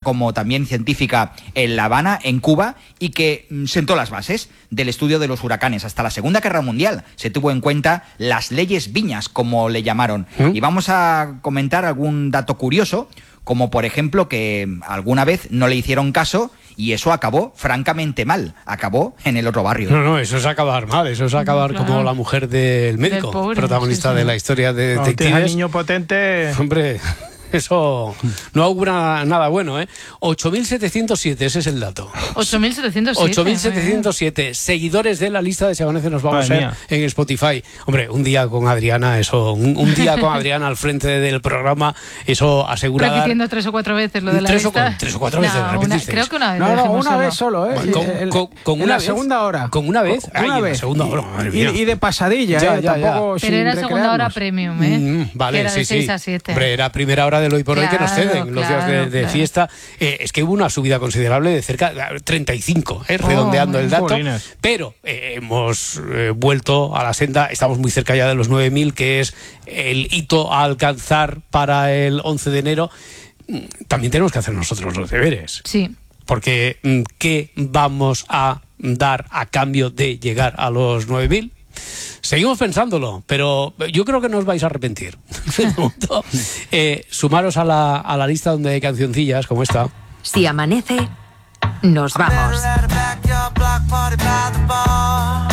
como también científica en La Habana, en Cuba, y que sentó las bases del estudio de los huracanes. Hasta la Segunda Guerra Mundial se tuvo en cuenta las leyes Viñas, como le llamaron. Y vamos a comentar algún dato curioso, como por ejemplo que alguna vez no le hicieron caso y eso acabó francamente mal, acabó en el otro barrio. No, eso es acabar mal, eso es acabar como la mujer del médico, pobre, protagonista de la historia de detectives. El niño potente... Hombre... Eso no augura nada bueno, ¿eh? 8.707, ese es el dato. 8.707. 8.707 seguidores de la lista de Se Amanece nos vamos a ver en Spotify. Hombre, un día con Adriana, eso, un día con Adriana al frente del programa, eso asegura. Repitiendo 3 o 4 veces lo de la lista. 3 o 4 veces, repitisteis. Creo que una vez. No, una vez solo, ¿eh? Con una segunda hora. ¿Con una vez? Una vez. Segunda hora, madre mía. Y de pasadilla, tampoco. Pero era segunda hora premium, ¿eh? Vale, era de 6 a 7. Hombre, era primera hora del hoy por hoy que nos ceden los días de fiesta. Es que hubo una subida considerable de cerca de 35, redondeando el dato. Polines. Pero hemos vuelto a la senda, estamos muy cerca ya de los 9.000, que es el hito a alcanzar para el 11 de enero. También tenemos que hacer nosotros los deberes. Sí. Porque ¿qué vamos a dar a cambio de llegar a los 9.000? Seguimos pensándolo, pero yo creo que no os vais a arrepentir. Sumaros a la lista donde hay cancioncillas como esta. Si amanece, nos vamos.